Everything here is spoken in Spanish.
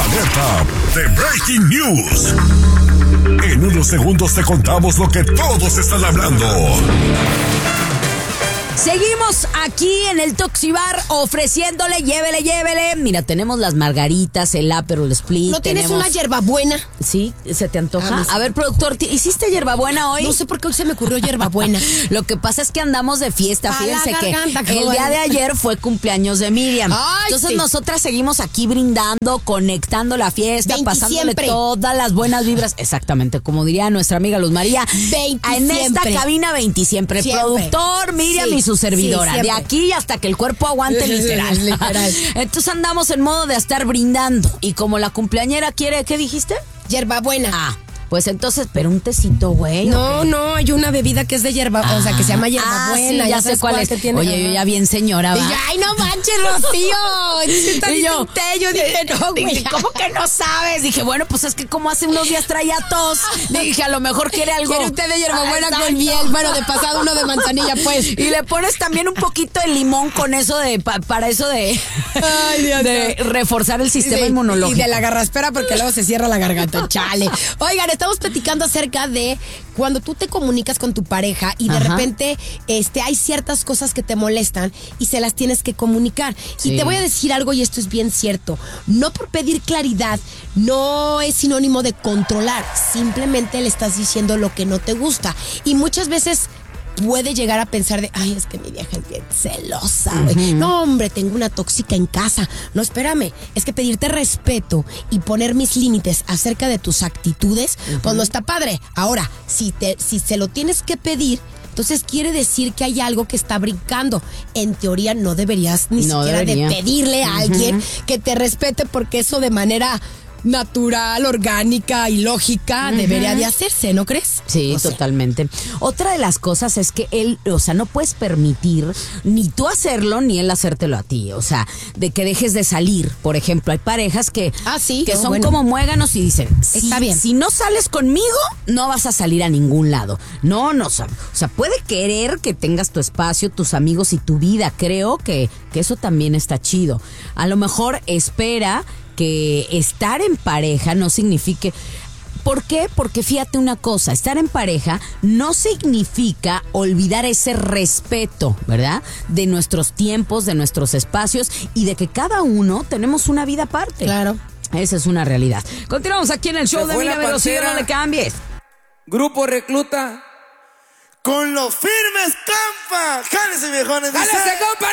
Alerta de Breaking News. En unos segundos te contamos lo que todos están hablando. Seguimos aquí en el Toxibar ofreciéndole, llévele. Mira, tenemos las margaritas, el Aperol Split. ¿No tienes una hierbabuena? Sí, ¿se te antoja? A ver, productor, ¿hiciste hierbabuena hoy? No sé por qué hoy se me ocurrió hierbabuena. Lo que pasa es que andamos de fiesta. Fíjense que garganta, el día de ayer fue cumpleaños de Miriam. Ay, entonces sí. nosotras seguimos aquí brindando, conectando la fiesta, 20 pasándole siempre. todas las buenas vibras. Exactamente, como diría nuestra amiga Luz María. 20 en esta siempre. cabina 20 siempre. El productor, Miriam Sí, y su servidora. sí, de siempre. aquí hasta que el cuerpo aguante, literal. Entonces andamos en modo de estar brindando. Y como la cumpleañera quiere, ¿qué dijiste? Hierbabuena. Ah, pues entonces, pero un tecito, güey. No, hay una bebida que es de hierbabuena, o sea, que se llama hierbabuena. Sí, ya sé cuál es. Que tiene. Oye, yo ya bien señora, Y va. yo, ay, no manches, Rocío. Y yo, yo dije, no, güey. Dije, ¿cómo que no sabes? Dije, bueno, pues es que como hace unos días traía tos. Dije, a lo mejor quiere algo. ¿Quiere usted de hierbabuena Exacto. con miel? Bueno, de pasado uno de manzanilla, pues. Y le pones también un poquito de limón con eso de, para eso de, Ay, Dios de reforzar el sistema Sí, inmunológico. Y de la garraspera porque luego se cierra la garganta, chale. Oigan, estamos platicando acerca de cuando tú te comunicas con tu pareja y de repente hay ciertas cosas que te molestan y se las tienes que comunicar. Sí. Y te voy a decir algo y esto es bien cierto. No por pedir claridad no es sinónimo de controlar. Simplemente le estás diciendo lo que no te gusta. Y muchas veces puede llegar a pensar de, ay, es que mi vieja es bien celosa, güey. No, hombre, tengo una tóxica en casa. No, espérame, es que pedirte respeto y poner mis límites acerca de tus actitudes, pues no está padre. Ahora, si se lo tienes que pedir, entonces quiere decir que hay algo que está brincando. En teoría no deberías ni siquiera de pedirle a alguien que te respete, porque eso de manera natural, orgánica y lógica debería de hacerse, ¿no crees? Sí, totalmente. Otra de las cosas es que él, o sea, no puedes permitir ni tú hacerlo ni él hacértelo a ti. O sea, de que dejes de salir. Por ejemplo, hay parejas que son como muéganos y dicen, está bien. Si no sales conmigo, no vas a salir a ningún lado. No, o sea, puede querer que tengas tu espacio, tus amigos y tu vida. Creo que eso también está chido. A lo mejor espera que estar en pareja no signifique... ¿Por qué? Porque fíjate una cosa, estar en pareja no significa olvidar ese respeto, ¿verdad? De nuestros tiempos, de nuestros espacios y de que cada uno tenemos una vida aparte. Claro. Esa es una realidad. Continuamos aquí en el show de Mira Velocidad, no le cambies. Grupo Recluta. Con los firmes, compa. Jálese, viejones. ¡Jálese, compa!